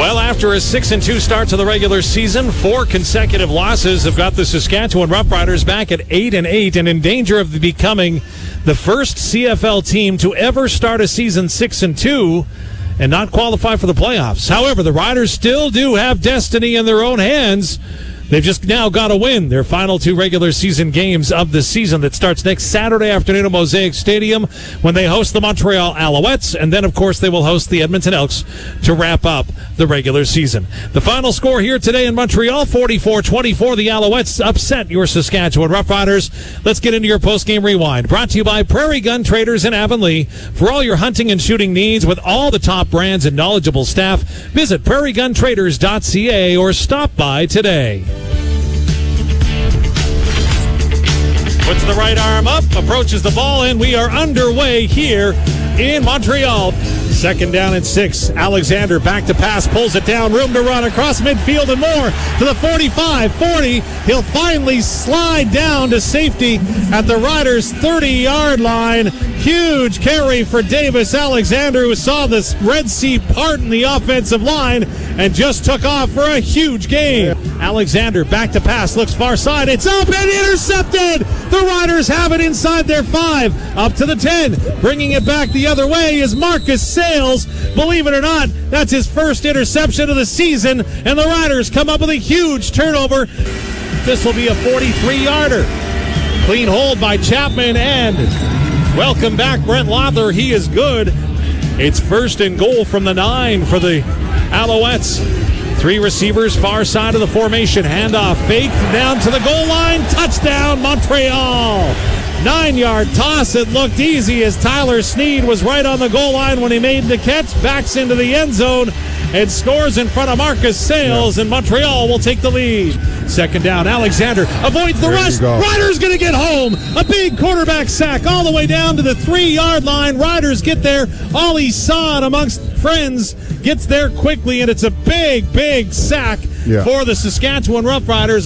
Well, after a 6-2 start to the regular season, 4 consecutive losses have got the Saskatchewan Roughriders back at 8-8 and in danger of becoming the first CFL team to ever start a season 6-2 and not qualify for the playoffs. However, the Riders still do have destiny in their own hands. They've just now got to win their final 2 regular season games of the season that starts next Saturday afternoon at Mosaic Stadium when they host the Montreal Alouettes, and then, of course, they will host the Edmonton Elks to wrap up the regular season. The final score here today in Montreal, 44-24. The Alouettes upset your Saskatchewan Roughriders. Let's get into your post-game rewind. Brought to you by Prairie Gun Traders in Avonlea. For all your hunting and shooting needs with all the top brands and knowledgeable staff, visit prairieguntraders.ca or stop by today. Puts the right arm up, approaches the ball, and we are underway here in Montreal. 2nd down and 6. Alexander back to pass, pulls it down, room to run across midfield and more to the 45, 40. He'll finally slide down to safety at the Riders' 30-yard line. Huge carry for Davis Alexander, who saw this Red Sea part in the offensive line and just took off for a huge gain. Alexander back to pass, looks far side. It's up and intercepted. The Riders have it inside their 5, up to the 10. Bringing it back the other way is Marcus Sayles. Believe it or not, that's his first interception of the season, and the Riders come up with a huge turnover. This will be a 43-yarder. Clean hold by Chapman, and welcome back, Brent Lawther. He is good. It's 1st and goal from the 9 for the Alouettes. 3 receivers, far side of the formation. Handoff, fake, down to the goal line. Touchdown, Montreal. 9-yard toss. It looked easy as Tyler Sneed was right on the goal line when he made the catch. Backs into the end zone and scores in front of Marcus Sayles, and Montreal will take the lead. 2nd down, Alexander avoids the rush. Riders going to get home. A big quarterback sack all the way down to the 3-yard line. Riders get there. Ollie Sod amongst friends gets there quickly, and it's a big sack for the Saskatchewan Roughriders.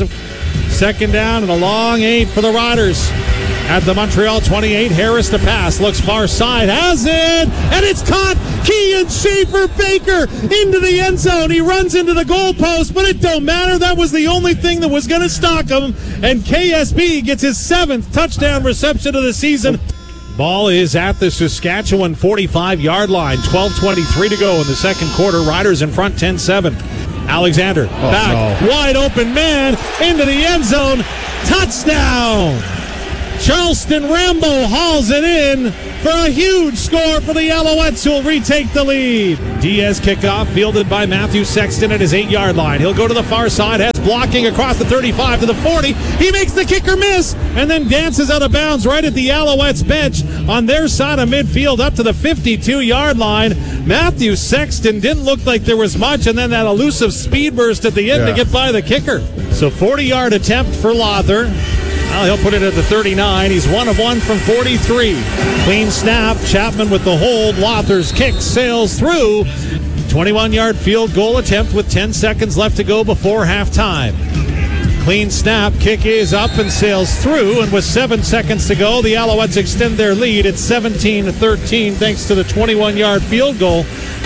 2nd down and a long 8 for the Riders. At the Montreal 28, Harris to pass, looks far side, has it, and it's caught. Kean Schaefer-Baker into the end zone. He runs into the goalpost, but it don't matter. That was the only thing that was going to stock him, and KSB gets his 7th touchdown reception of the season. Ball is at the Saskatchewan 45-yard line, 12:23 to go in the second quarter. Riders in front 10-7. Alexander back, wide open man into the end zone. Touchdown! Charleston Rambo hauls it in for a huge score for the Alouettes, who will retake the lead. Diaz kickoff, fielded by Matthew Sexton at his 8-yard line. He'll go to the far side, has blocking across the 35 to the 40. He makes the kicker miss and then dances out of bounds right at the Alouettes bench on their side of midfield up to the 52-yard line. Matthew Sexton didn't look like there was much, and then that elusive speed burst at the end to get by the kicker. So 40-yard attempt for Lawther. Well, he'll put it at the 39. He's 1 of 1 from 43. Clean snap. Chapman with the hold. Lawther's kick sails through. 21-yard field goal attempt with 10 seconds left to go before halftime. Clean snap. Kick is up and sails through. And with 7 seconds to go, the Alouettes extend their lead at 17-13 thanks to the 21-yard field goal.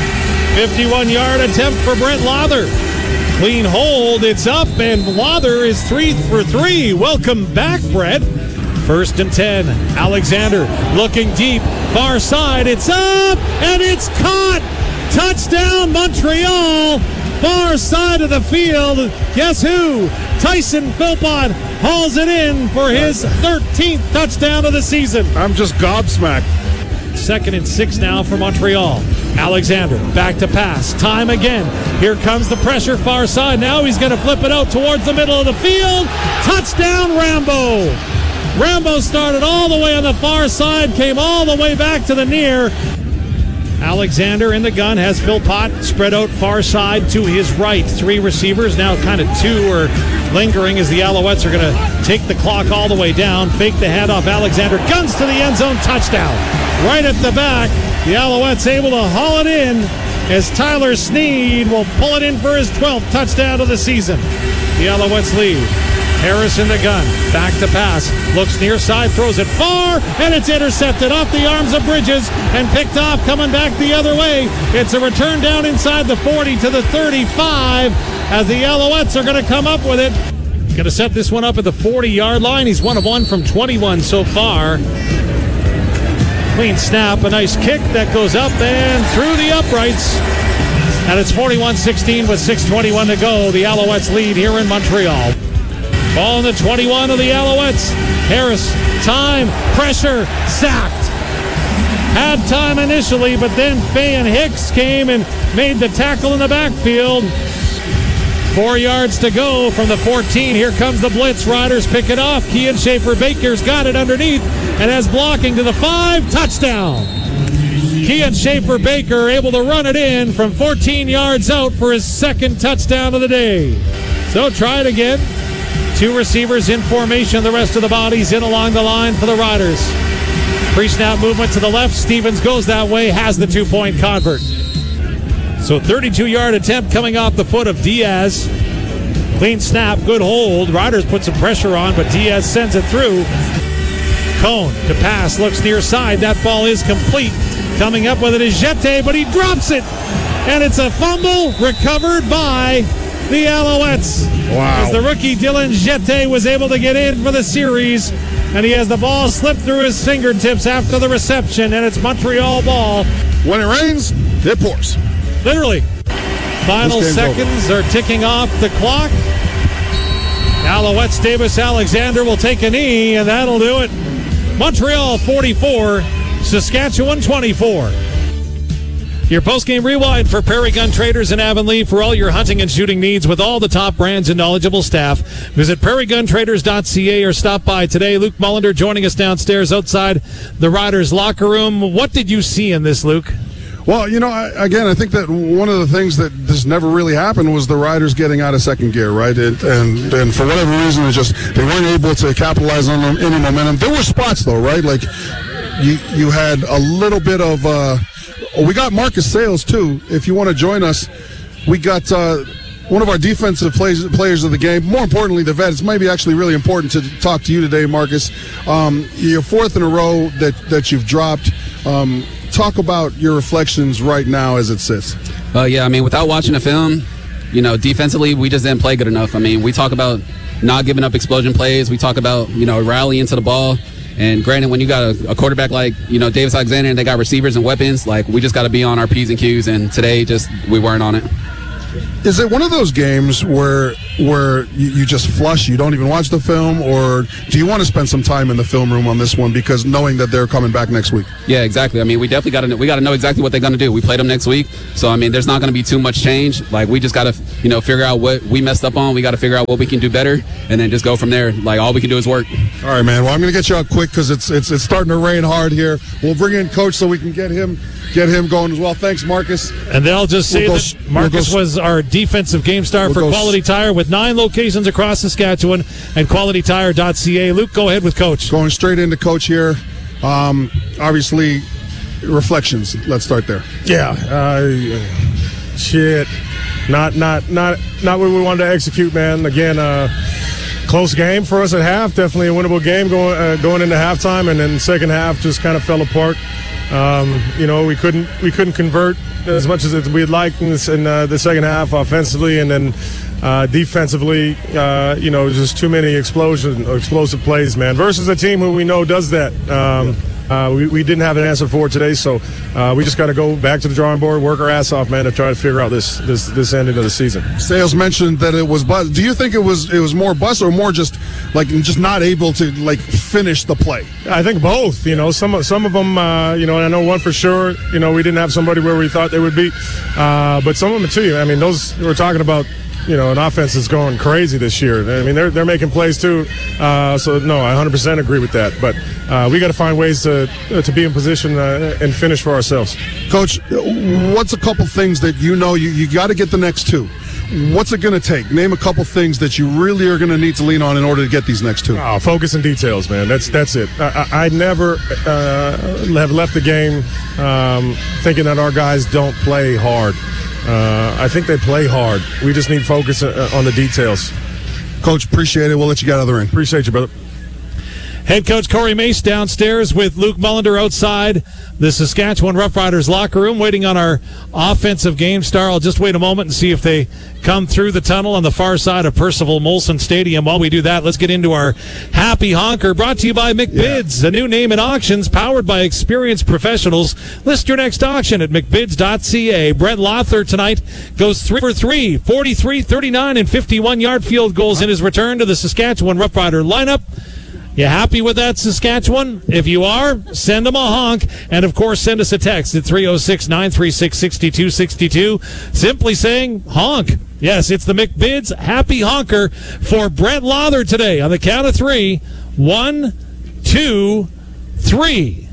51-yard attempt for Brent Lawther. Clean hold, it's up, and Lawther is 3 for 3. Welcome back, Brett. 1st and 10. Alexander looking deep, far side. It's up, and it's caught. Touchdown, Montreal. Far side of the field. Guess who? Tyson Philpott hauls it in for his 13th touchdown of the season. I'm just gobsmacked. 2nd and 6 now for Montreal. Alexander back to pass. Time again. Here comes the pressure far side. Now he's going to flip it out towards the middle of the field. Touchdown, Rambo. Rambo started all the way on the far side, came all the way back to the near. Alexander in the gun has Philpott spread out far side to his right. 3 receivers, now kind of 2 are lingering as the Alouettes are going to take the clock all the way down. Fake the handoff. Alexander guns to the end zone. Touchdown. Right at the back. The Alouettes able to haul it in as Tyler Sneed will pull it in for his 12th touchdown of the season. The Alouettes lead Harris in the gun. Back to pass. Looks near side. Throws it far. And it's intercepted off the arms of Bridges and picked off coming back the other way. It's a return down inside the 40 to the 35 as the Alouettes are going to come up with it. Going to set this one up at the 40-yard line. He's 1 of 1 from 21 so far. Clean snap. A nice kick that goes up and through the uprights. And it's 41-16 with 6:21 to go. The Alouettes lead here in Montreal. Ball in the 21 of the Alouettes. Harris, time, pressure, sacked. Had time initially, but then Fayan Hicks came and made the tackle in the backfield. 4 yards to go from the 14. Here comes the blitz. Riders pick it off. Kean Schaefer-Baker's got it underneath and has blocking to the 5. Touchdown. Kean Schaefer-Baker able to run it in from 14 yards out for his second touchdown of the day. So try it again. 2 receivers in formation. The rest of the bodies in along the line for the Riders. Pre-snap movement to the left. Stevens goes that way, has the 2-point convert. So 32-yard attempt coming off the foot of Diaz. Clean snap, good hold. Riders put some pressure on, but Diaz sends it through. Cone to pass, looks near side. That ball is complete. Coming up with it is Jete, but he drops it. And it's a fumble recovered by the Alouettes. Wow. As the rookie Dylan Jete was able to get in for the series, and he has the ball slip through his fingertips after the reception, and it's Montreal ball. When it rains, it pours. Literally. Final seconds are ticking off the clock. Alouettes Davis Alexander will take a knee, and that'll do it. Montreal 44, Saskatchewan 24. Your post-game rewind for Prairie Gun Traders in Avonlea for all your hunting and shooting needs with all the top brands and knowledgeable staff. Visit prairieguntraders.ca or stop by today. Luke Mullender joining us downstairs outside the Riders' locker room. What did you see in this, Luke? Well, I think that one of the things that just never really happened was the Riders getting out of second gear, right? And for whatever reason, they weren't able to capitalize on any momentum. There were spots, though, right? Like, you had a little bit of... we got Marcus Sales, too. If you want to join us, we got one of our defensive players of the game. More importantly, the vet. It's maybe actually really important to talk to you today, Marcus. Your 4th in a row that you've dropped. Talk about your reflections right now as it sits. Without watching the film, defensively, we just didn't play good enough. We talk about not giving up explosion plays. We talk about, rallying to the ball. And granted, when you got a quarterback like, Davis Alexander, and they got receivers and weapons, we just got to be on our P's and Q's. And today, we weren't on it. Is it one of those games where you just flush, you don't even watch the film, or do you want to spend some time in the film room on this one because knowing that they're coming back next week? Yeah, exactly. We definitely got to know exactly what they're going to do. We played them next week, so there's not going to be too much change. We just got to figure out what we messed up on. We got to figure out what we can do better, and then just go from there. All we can do is work. All right, man. Well, I'm going to get you out quick because it's starting to rain hard here. We'll bring in Coach so we can get him going as well. Thanks, Marcus. And then I'll just say that Marcus was our defensive game star for Quality Tire with 9 locations across Saskatchewan and qualitytire.ca. Luke, go ahead with Coach. Going straight into Coach here. Obviously, reflections. Let's start there. Yeah. Not what we wanted to execute, man. Again, close game for us at half. Definitely a winnable game going into halftime, and then second half just kind of fell apart. We couldn't convert as much as we'd like in the second half offensively, and then defensively, just too many explosive plays, man. Versus a team who we know does that. We didn't have an answer for it today, so we just got to go back to the drawing board, work our ass off, man, to try to figure out this ending of the season. Sales mentioned that it was bust. Do you think it was more bust or more just not able to finish the play? I think both. Some of them, and I know one for sure. We didn't have somebody where we thought they would be, but some of them too. Those we're talking about. An offense that's going crazy this year. They're making plays too. So no, I 100% agree with that. But we got to find ways to be in position and finish for ourselves. Coach, what's a couple things that you got to get the next 2? What's it going to take? Name a couple things that you really are going to need to lean on in order to get these next 2. Focus and details, man. That's it. I never have left the game thinking that our guys don't play hard. I think they play hard. We just need focus on the details. Coach, appreciate it. We'll let you get out of the ring. Appreciate you, brother. Head coach Corey Mace downstairs with Luke Mullender outside the Saskatchewan Roughriders locker room waiting on our offensive game star. I'll just wait a moment and see if they come through the tunnel on the far side of Percival Molson Stadium. While we do that, let's get into our Happy Honker, brought to you by McBids, a new name in auctions powered by experienced professionals. List your next auction at mcbids.ca. Brett Lothar tonight goes 3 for 3, 43, 39, and 51-yard field goals in his return to the Saskatchewan Roughrider lineup. You happy with that, Saskatchewan? If you are, send them a honk. And, of course, send us a text at 306-936-6262, simply saying honk. Yes, it's the McBids Happy Honker for Brett Lothar today. On the count of 3, 1, 2, 3.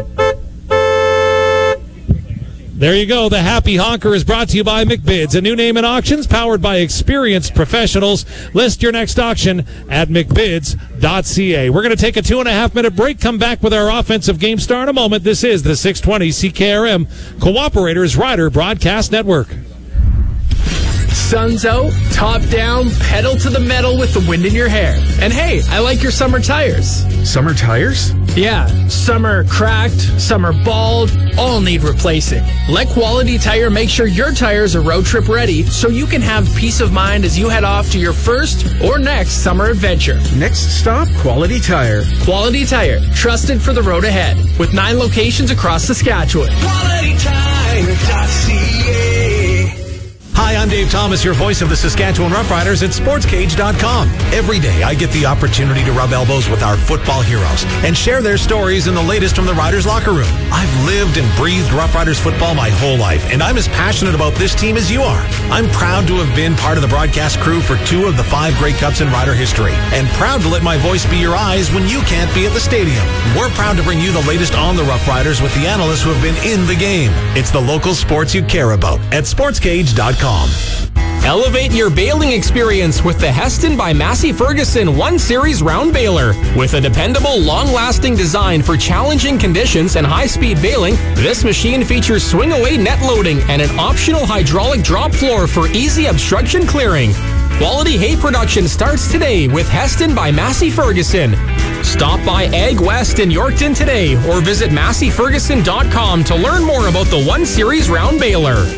There you go. The Happy Honker is brought to you by McBids, a new name in auctions powered by experienced professionals. List your next auction at mcbids.ca. We're going to take a 2.5-minute break, come back with our offensive game star in a moment. This is the 620 CKRM Cooperators Rider Broadcast Network. Sun's out, top down, pedal to the metal with the wind in your hair. And hey, I like your summer tires. Summer tires? Yeah, some are cracked, some are bald, all need replacing. Let Quality Tire make sure your tires are road trip ready so you can have peace of mind as you head off to your first or next summer adventure. Next stop, Quality Tire. Quality Tire, trusted for the road ahead, with 9 locations across Saskatchewan. QualityTire.ca. Hi, I'm Dave Thomas, your voice of the Saskatchewan Roughriders at SportsCage.com. Every day, I get the opportunity to rub elbows with our football heroes and share their stories and the latest from the Riders locker room. I've lived and breathed Roughriders football my whole life, and I'm as passionate about this team as you are. I'm proud to have been part of the broadcast crew for 2 of the 5 Grey Cups in Rider history, and proud to let my voice be your eyes when you can't be at the stadium. We're proud to bring you the latest on the Roughriders with the analysts who have been in the game. It's the local sports you care about at SportsCage.com. Elevate your baling experience with the Heston by Massey Ferguson 1 Series Round Baler. With a dependable, long-lasting design for challenging conditions and high-speed baling, this machine features swing-away net loading and an optional hydraulic drop floor for easy obstruction clearing. Quality hay production starts today with Heston by Massey Ferguson. Stop by Egg West in Yorkton today or visit MasseyFerguson.com to learn more about the 1 Series Round Baler.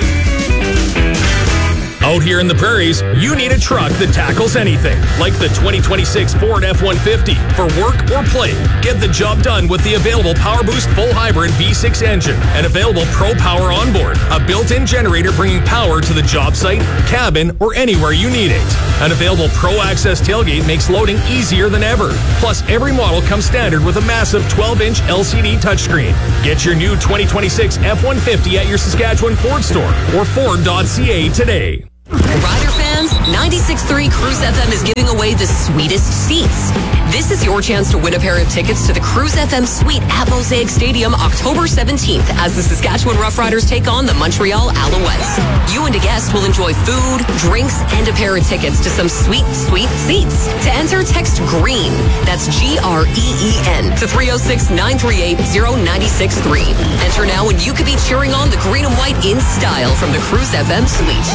Out here in the prairies, you need a truck that tackles anything, like the 2026 Ford F-150 for work or play. Get the job done with the available Power Boost full hybrid V6 engine and available Pro Power onboard, a built-in generator bringing power to the job site, cabin, or anywhere you need it. An available Pro Access tailgate makes loading easier than ever. Plus, every model comes standard with a massive 12-inch LCD touchscreen. Get your new 2026 F-150 at your Saskatchewan Ford store or Ford.ca today. Rider fans, 96.3 Cruise FM is giving away the sweetest seats. This is your chance to win a pair of tickets to the Cruise FM Suite at Mosaic Stadium October 17th as the Saskatchewan Roughriders take on the Montreal Alouettes. You and a guest will enjoy food, drinks, and a pair of tickets to some sweet, sweet seats. To enter, text GREEN, that's GREEN, to 306-938-0963. Enter now and you could be cheering on the green and white in style from the Cruise FM Suite.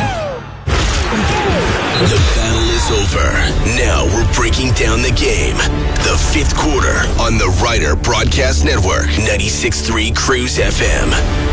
The battle is over. Now we're breaking down the game. The 5th quarter on the Rider Broadcast Network, 96.3 Cruise FM.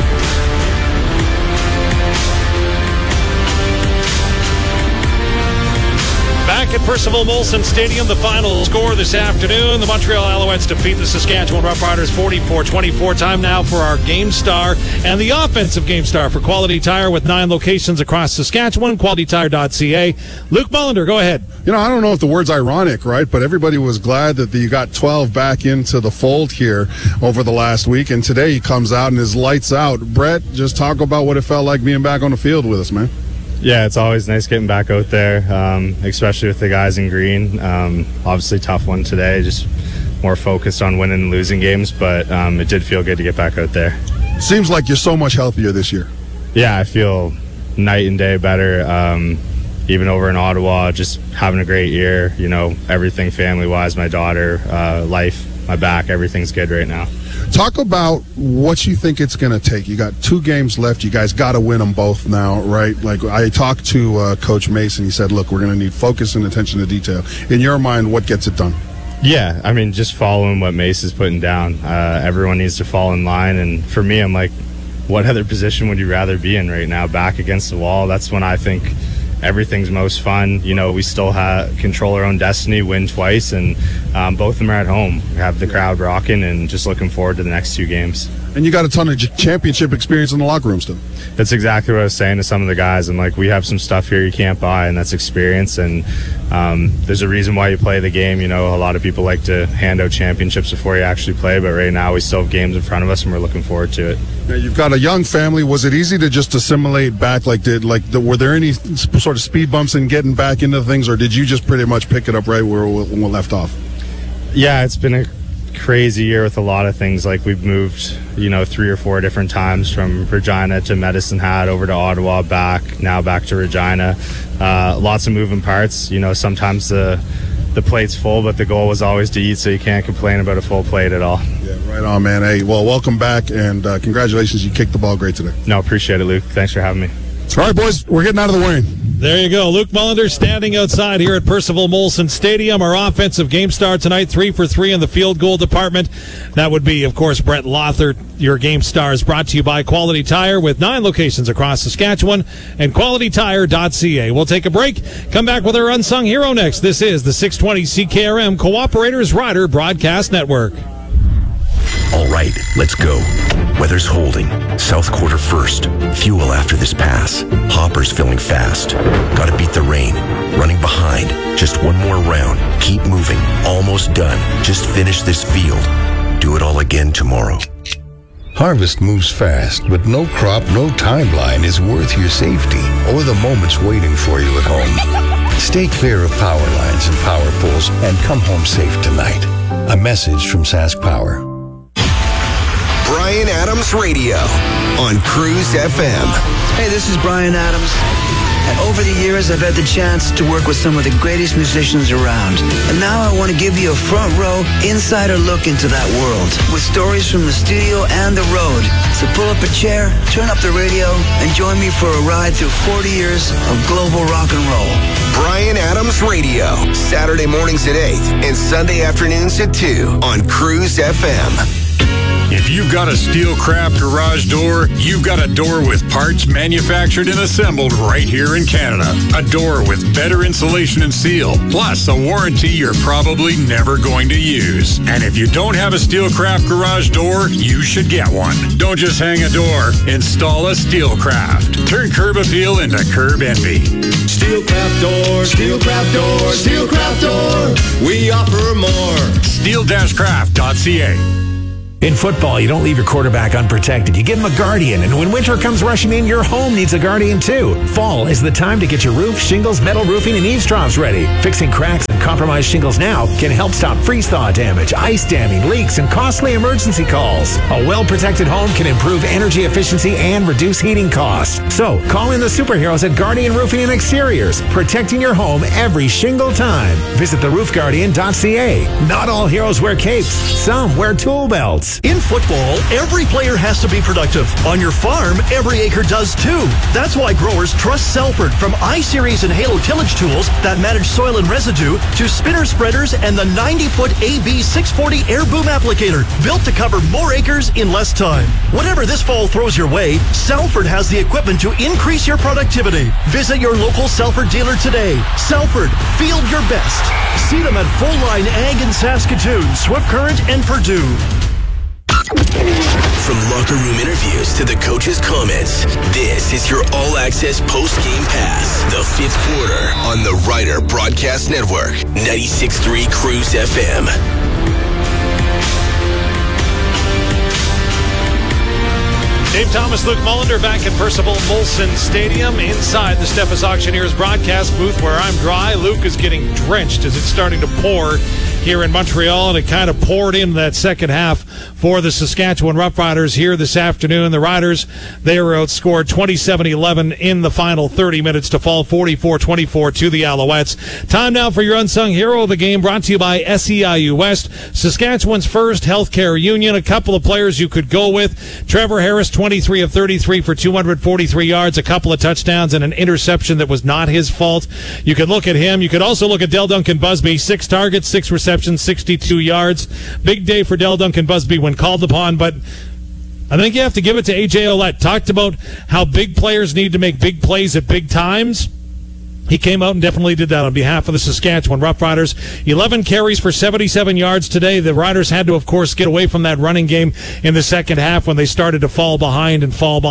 Back at Percival Molson Stadium, the final score this afternoon. The Montreal Alouettes defeat the Saskatchewan Roughriders 44-24. Time now for our game star and the offensive game star for Quality Tire with 9 locations across Saskatchewan. QualityTire.ca. Luke Mullender, go ahead. You know, I don't know if the word's ironic, right? But everybody was glad that you got 12 back into the fold here over the last week. And today he comes out and is lights out. Brett, just talk about what it felt like being back on the field with us, man. Yeah, it's always nice getting back out there, especially with the guys in green. Obviously tough one today, just more focused on winning and losing games, but it did feel good to get back out there. Seems like you're so much healthier this year. Yeah, I feel night and day better. Even over in Ottawa, just having a great year, you know, everything family-wise, my daughter, life, my back. Everything's good right now. Talk about what you think it's going to take. You got 2 games left. You guys got to win them both now, right? Like, I talked to Coach Mason. He said, look, we're going to need focus and attention to detail. In your mind, what gets it done? Yeah, I mean, just following what Mace is putting down. Everyone needs to fall in line. And for me, I'm like, what other position would you rather be in right now? Back against the wall. That's when I think everything's most fun. You know, we still control our own destiny, win twice, and both of them are at home. We have the crowd rocking, and just looking forward to the next 2 games. And you got a ton of championship experience in the locker room still. That's exactly what I was saying to some of the guys. I'm like, we have some stuff here you can't buy, and that's experience. And there's a reason why you play the game. You know, a lot of people like to hand out championships before you actually play, but right now we still have games in front of us, and we're looking forward to it. Now, you've got a young family. Was it easy to just assimilate back? Were there any sort of speed bumps in getting back into things, or did you just pretty much pick it up right where we left off? Yeah, it's been a crazy year with a lot of things. Like, we've moved, 3 or 4 different times from Regina to Medicine Hat, over to Ottawa, now back to Regina. Lots of moving parts. Sometimes the plate's full, but the goal was always to eat, so you can't complain about a full plate at all. Yeah, right on, man. Hey, well, welcome back, and congratulations. You kicked the ball great today. No, appreciate it, Luke. Thanks for having me. All right, boys, we're getting out of the rain. There you go. Luke Mullender standing outside here at Percival Molson Stadium. Our offensive game star tonight, 3 for 3 in the field goal department. That would be, of course, Brett Lothar. Your game star is brought to you by Quality Tire with 9 locations across Saskatchewan and QualityTire.ca. We'll take a break. Come back with our unsung hero next. This is the 620 CKRM Cooperators Rider Broadcast Network. All right, let's go. Weather's holding. South quarter first. Fuel after this pass. Hoppers filling fast. Gotta beat the rain. Running behind. Just one more round. Keep moving. Almost done. Just finish this field. Do it all again tomorrow. Harvest moves fast, but no crop, no timeline is worth your safety or the moments waiting for you at home. Stay clear of power lines and power poles and come home safe tonight. A message from Sask Power. Bryan Adams Radio on Cruise FM. Hey, this is Bryan Adams. And over the years, I've had the chance to work with some of the greatest musicians around. And now I want to give you a front row, insider look into that world with stories from the studio and the road. So pull up a chair, turn up the radio, and join me for a ride through 40 years of global rock and roll. Bryan Adams Radio, Saturday mornings at 8 and Sunday afternoons at 2 on Cruise FM. If you've got a Steelcraft garage door, you've got a door with parts manufactured and assembled right here in Canada. A door with better insulation and seal, plus a warranty you're probably never going to use. And if you don't have a Steelcraft garage door, you should get one. Don't just hang a door, install a Steelcraft. Turn curb appeal into curb envy. Steelcraft door, Steelcraft door, Steelcraft door. We offer more. Steel-craft.ca. In football, you don't leave your quarterback unprotected. You give him a guardian, and when winter comes rushing in, your home needs a guardian too. Fall is the time to get your roof, shingles, metal roofing, and eaves troughs ready. Fixing cracks and compromised shingles now can help stop freeze-thaw damage, ice damming, leaks, and costly emergency calls. A well-protected home can improve energy efficiency and reduce heating costs. So, call in the superheroes at Guardian Roofing and Exteriors, protecting your home every shingle time. Visit theroofguardian.ca. Not all heroes wear capes. Some wear tool belts. In football, every player has to be productive. On your farm, every acre does too. That's why growers trust Salford, from I-Series and Halo tillage tools that manage soil and residue to spinner spreaders and the 90-foot AB 640 air boom applicator, built to cover more acres in less time. Whatever this fall throws your way, Salford has the equipment to increase your productivity. Visit your local Salford dealer today. Salford, field your best. See them at Full Line Ag in Saskatoon, Swift Current, and Purdue. From locker room interviews to the coach's comments, this is your all-access post-game pass. The fifth quarter on the Rider Broadcast Network, 96.3 Cruise FM. Dave Thomas, Luke Mullender back at Percival Molson Stadium inside the Steffes Auctioneers broadcast booth where I'm dry. Luke is getting drenched as it's starting to pour here in Montreal, and it kind of poured in that second half for the Saskatchewan Roughriders here this afternoon. The Riders, they were outscored 27-11 in the final 30 minutes to fall 44-24 to the Alouettes. Time now for your unsung hero of the game, brought to you by SEIU West, Saskatchewan's first healthcare union. A couple of players you could go with. Trevor Harris, 23 of 33 for 243 yards, a couple of touchdowns, and an interception that was not his fault. You could look at him. You could also look at Del Duncan Busby, 6 targets, 6 receptions, 62 yards. Big day for Del Duncan Busby when called upon, but I think you have to give it to A.J. Ouellette. Talked about how big players need to make big plays at big times. He came out and definitely did that on behalf of the Saskatchewan Roughriders. 11 carries for 77 yards today. The Riders had to, of course, get away from that running game in the second half when they started to fall behind.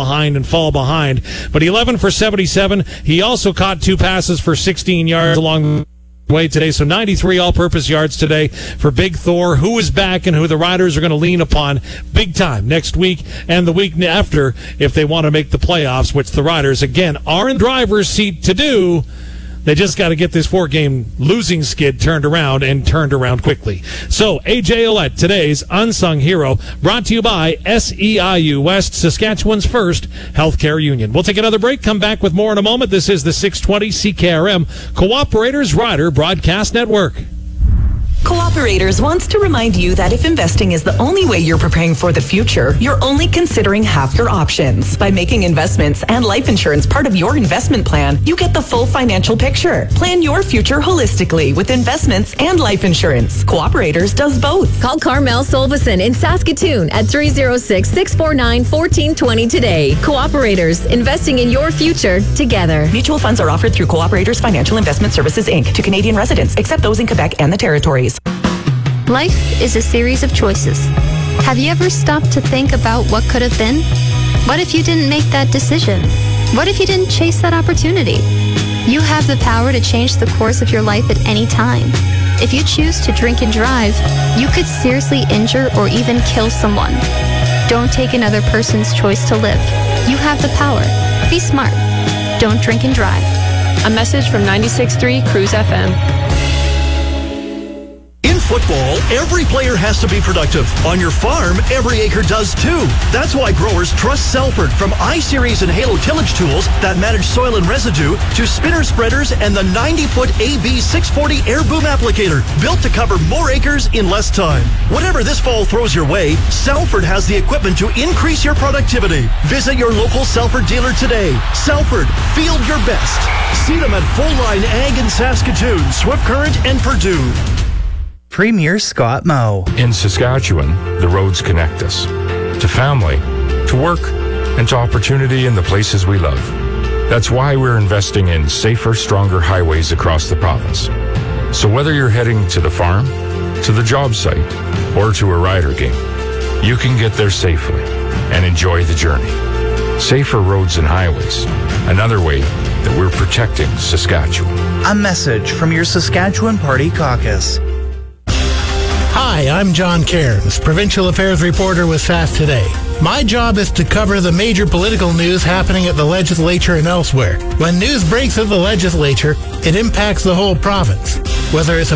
But 11 for 77. He also caught 2 passes for 16 yards along the way today. So 93 all-purpose yards today for Big Thor, who is back and who the Riders are going to lean upon big time next week and the week after if they want to make the playoffs, which the Riders, again, are in driver's seat to do. They just got to get this 4-game losing skid turned around quickly. So, A.J. Ouellette, today's unsung hero, brought to you by SEIU West, Saskatchewan's first healthcare union. We'll take another break, come back with more in a moment. This is the 620 CKRM Cooperators Rider Broadcast Network. Cooperators wants to remind you that if investing is the only way you're preparing for the future, you're only considering half your options. By making investments and life insurance part of your investment plan, you get the full financial picture. Plan your future holistically with investments and life insurance. Cooperators does both. Call Carmel Solveson in Saskatoon at 306-649-1420 today. Cooperators, investing in your future together. Mutual funds are offered through Cooperators Financial Investment Services, Inc. to Canadian residents, except those in Quebec and the Territories. Life is a series of choices. Have you ever stopped to think about what could have been? What if you didn't make that decision? What if you didn't chase that opportunity? You have the power to change the course of your life at any time. If you choose to drink and drive, you could seriously injure or even kill someone. Don't take another person's choice to live. You have the power. Be smart. Don't drink and drive. A message from 96.3 Cruise FM. In football, every player has to be productive. On your farm, every acre does too. That's why growers trust Selford. From I-Series and Halo tillage tools that manage soil and residue to spinner spreaders and the 90-foot AB640 air boom applicator, built to cover more acres in less time. Whatever this fall throws your way, Selford has the equipment to increase your productivity. Visit your local Selford dealer today. Selford, field your best. See them at Full Line Ag in Saskatoon, Swift Current, and Purdue. Premier Scott Moe. In Saskatchewan, the roads connect us to family, to work, and to opportunity in the places we love. That's why we're investing in safer, stronger highways across the province. So whether you're heading to the farm, to the job site, or to a rider game, you can get there safely and enjoy the journey. Safer roads and highways, another way that we're protecting Saskatchewan. A message from your Saskatchewan Party Caucus. Hi, I'm John Cairns, Provincial Affairs Reporter with SAS Today. My job is to cover the major political news happening at the legislature and elsewhere. When news breaks at the legislature, it impacts the whole province. Whether it's